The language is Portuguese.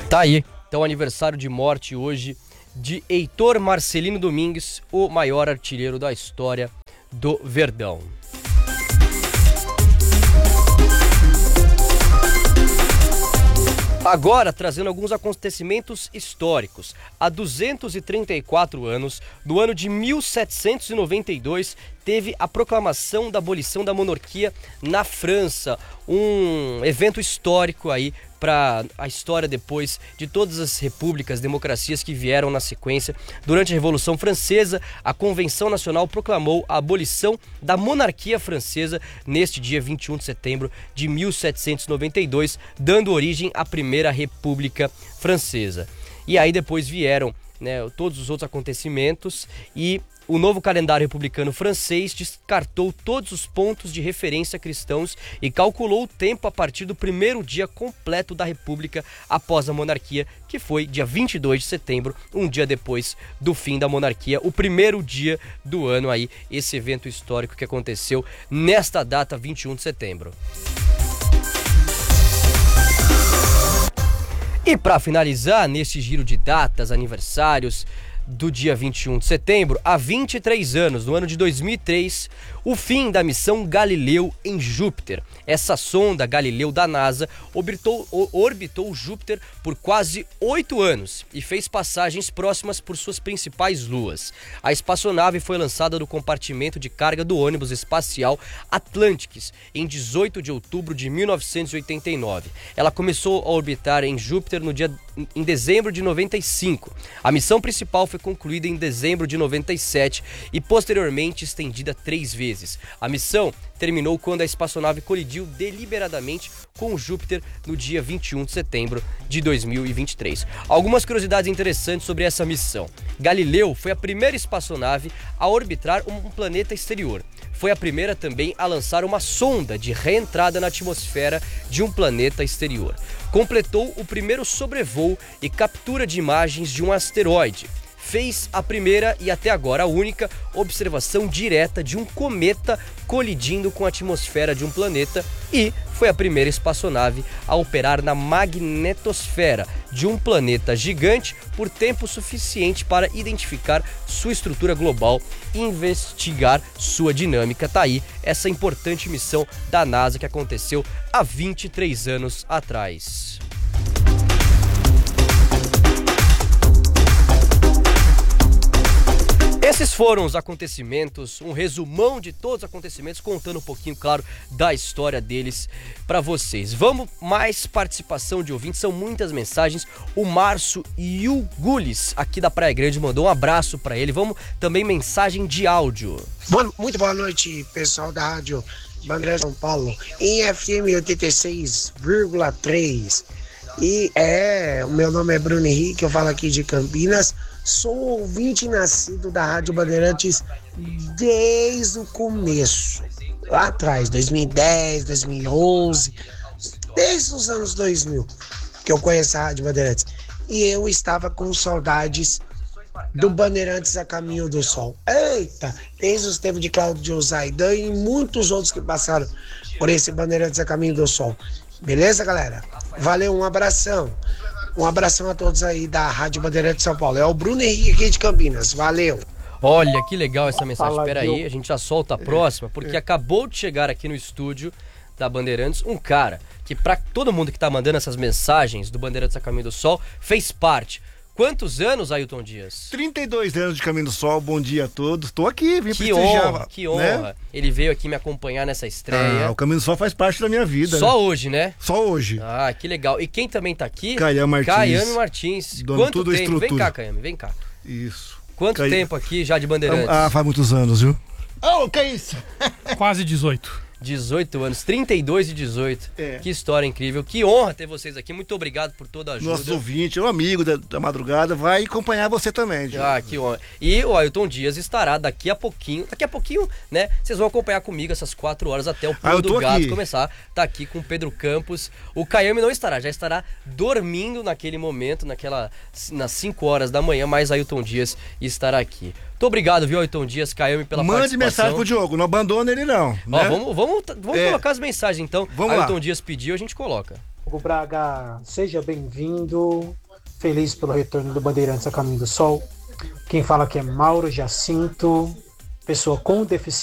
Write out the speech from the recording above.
Tá aí, então aniversário de morte hoje de Heitor Marcelino Domingues, o maior artilheiro da história do Verdão. Agora, trazendo alguns acontecimentos históricos. Há 234 anos, no ano de 1792, teve a proclamação da abolição da monarquia na França. Um evento histórico aí para a história depois de todas as repúblicas, democracias que vieram na sequência. Durante a Revolução Francesa, a Convenção Nacional proclamou a abolição da monarquia francesa neste dia 21 de setembro de 1792, dando origem à Primeira República Francesa. E aí depois vieram, né, todos os outros acontecimentos e o novo calendário republicano francês descartou todos os pontos de referência cristãos e calculou o tempo a partir do primeiro dia completo da República após a monarquia, que foi dia 22 de setembro, um dia depois do fim da monarquia, o primeiro dia do ano aí, esse evento histórico que aconteceu nesta data, 21 de setembro. E para finalizar, nesse giro de datas, aniversários do dia 21 de setembro, há 23 anos, no ano de 2003, o fim da missão Galileu em Júpiter. Essa sonda Galileu da NASA orbitou Júpiter por quase 8 anos e fez passagens próximas por suas principais luas. A espaçonave foi lançada do compartimento de carga do ônibus espacial Atlantis em 18 de outubro de 1989. Ela começou a orbitar em Júpiter em dezembro de 95. A missão principal foi concluída em dezembro de 97 e posteriormente estendida 3 vezes. A missão terminou quando a espaçonave colidiu deliberadamente com Júpiter no dia 21 de setembro de 2023. Algumas curiosidades interessantes sobre essa missão. Galileu foi a primeira espaçonave a orbitar um planeta exterior. Foi a primeira também a lançar uma sonda de reentrada na atmosfera de um planeta exterior. Completou o primeiro sobrevoo e captura de imagens de um asteroide. Fez a primeira e até agora a única observação direta de um cometa colidindo com a atmosfera de um planeta e foi a primeira espaçonave a operar na magnetosfera de um planeta gigante por tempo suficiente para identificar sua estrutura global e investigar sua dinâmica. Tá aí essa importante missão da NASA que aconteceu há 23 anos atrás. Esses foram os acontecimentos, um resumão de todos os acontecimentos, contando um pouquinho, claro, da história deles para vocês. Vamos mais participação de ouvintes, são muitas mensagens. O Márcio Yugulis, aqui da Praia Grande, mandou um abraço para ele. Vamos também mensagem de áudio. Muito boa noite, pessoal da Rádio Bandeirante São Paulo, em FM 86,3. E o meu nome é Bruno Henrique, eu falo aqui de Campinas. Sou ouvinte nascido da Rádio Bandeirantes desde o começo, lá atrás, 2010, 2011, desde os anos 2000 que eu conheço a Rádio Bandeirantes. E eu estava com saudades do Bandeirantes a Caminho do Sol. Eita, desde os tempos de Cláudio Zaidan e muitos outros que passaram por esse Bandeirantes a Caminho do Sol. Beleza, galera? Valeu, um abração. Um abração a todos aí da Rádio Bandeirantes São Paulo. É o Bruno Henrique aqui de Campinas. Valeu. Olha, que legal essa mensagem. Espera aí, a gente já solta a próxima, porque acabou de chegar aqui no estúdio da Bandeirantes um cara que, pra todo mundo que tá mandando essas mensagens do Bandeirantes a Caminho do Sol, fez parte. Quantos anos, Ailton Dias? 32 anos de Caminho do Sol, bom dia a todos. Tô aqui, vim prestigiar. Que honra. Né? Ele veio aqui me acompanhar nessa estreia. O Caminho do Sol faz parte da minha vida. Só hoje, né? Só hoje. Ah, que legal. E quem também tá aqui? Caiame Martins. Dono Quanto tudo tempo? Estrutura. Vem cá, Caiame, vem cá. Isso. Quanto tempo aqui já de Bandeirantes? Faz muitos anos, viu? Que isso? Quase 18. 18 anos, 32 e 18. Que história incrível, que honra ter vocês aqui. Muito obrigado por toda a ajuda. Nosso ouvinte, um amigo da madrugada, vai acompanhar você também. Que honra. E o Ailton Dias estará daqui a pouquinho, né? Vocês vão acompanhar comigo essas 4 horas até o Pulo do Gato aqui começar. Tá aqui com o Pedro Campos. O Caiame não estará, já estará dormindo naquele momento, nas 5 horas da manhã, mas Ailton Dias estará aqui. Muito obrigado, viu, Ailton Dias, Caiame, pela participação. Mande mensagem pro Diogo, não abandona ele não. Né? Vamos colocar as mensagens então. Vamos Ailton lá. Dias pediu, a gente coloca. Hugo Braga, seja bem-vindo. Feliz pelo retorno do Bandeirantes a Caminho do Sol. Quem fala aqui é Mauro Jacinto, pessoa com deficiência